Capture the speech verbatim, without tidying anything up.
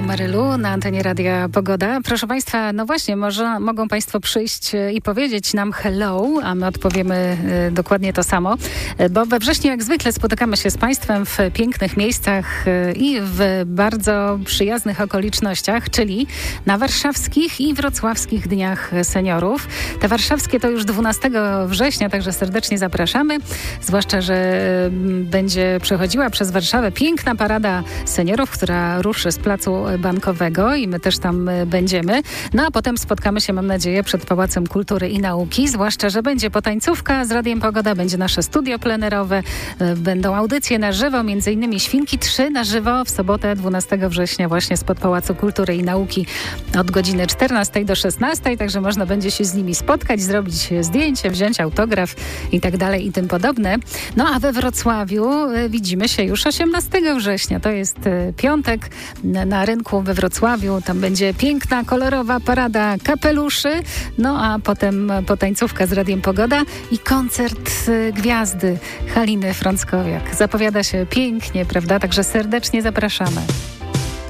Marylu na antenie Radia Pogoda. Proszę Państwa, no właśnie, może, mogą Państwo przyjść i powiedzieć nam hello, a my odpowiemy y, dokładnie to samo, bo we wrześniu jak zwykle spotykamy się z Państwem w pięknych miejscach y, i w bardzo przyjaznych okolicznościach, czyli na warszawskich i wrocławskich Dniach Seniorów. Te warszawskie to już dwunastego września, także serdecznie zapraszamy, zwłaszcza, że y, będzie przechodziła przez Warszawę piękna parada seniorów, która ruszy z Placu Bankowego i my też tam będziemy. No a potem spotkamy się, mam nadzieję, przed Pałacem Kultury i Nauki, zwłaszcza, że będzie potańcówka z Radiem Pogoda, będzie nasze studio plenerowe, będą audycje na żywo, między innymi Świnki trzy na żywo w sobotę dwunastego września właśnie spod Pałacu Kultury i Nauki od godziny czternastej do szesnastej, także można będzie się z nimi spotkać, zrobić zdjęcie, wziąć autograf i tak dalej i tym podobne. No a we Wrocławiu widzimy się już osiemnastego września, to jest piątek, na rynku we Wrocławiu. Tam będzie piękna, kolorowa parada kapeluszy, no a potem potańcówka z Radiem Pogoda i koncert gwiazdy Haliny Frąckowiak. Zapowiada się pięknie, prawda? Także serdecznie zapraszamy.